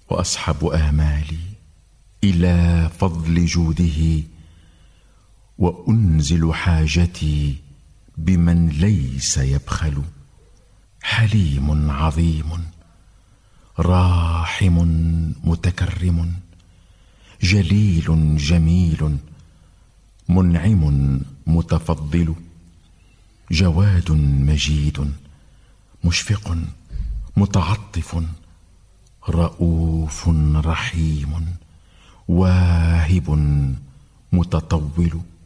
وأسحب آمالي إلى فضل جوده، وأنزل حاجتي بمن ليس يبخل. حليم عظيم راحم متكرم، جليل جميل منعم متفضل. جواد مجيد مشفق متعطف، رؤوف رحيم واهب متطول.